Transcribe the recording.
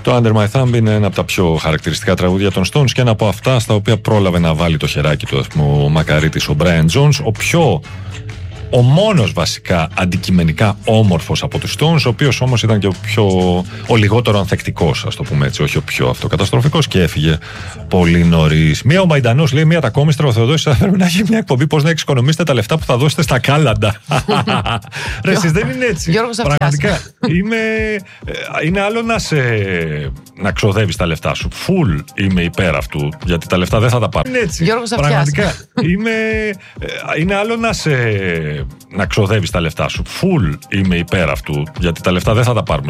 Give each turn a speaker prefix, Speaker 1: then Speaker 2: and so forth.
Speaker 1: Το Under My Thumb είναι ένα από τα πιο χαρακτηριστικά τραγούδια των Stones και ένα από αυτά στα οποία πρόλαβε να βάλει το χεράκι του ο μακαρίτης ο Brian Jones, ο μόνος βασικά αντικειμενικά όμορφος από τους Stones, ο οποίος όμως ήταν και ο λιγότερο ανθεκτικός, ας το πούμε έτσι, όχι ο πιο αυτοκαταστροφικός, και έφυγε πολύ νωρίς. Μία ο Μαϊντανός λέει: μία τακόμηστρα, ο Θεοδόσης θα φέρει να έχει μια εκπομπή πώς να εξοικονομήσετε τα λεφτά που θα δώσετε στα κάλαντα. Ρε, εσείς δεν είναι έτσι. Πραγματικά. Είναι άλλο να ξοδεύεις τα λεφτά σου. Φουλ είμαι υπέρ αυτού, γιατί τα λεφτά δεν θα τα πάρουν. Είναι έτσι. Πραγματικά. Είναι άλλο να ξοδεύεις τα λεφτά σου. Φουλ είμαι υπέρ αυτού, γιατί τα λεφτά δεν θα τα πάρουμε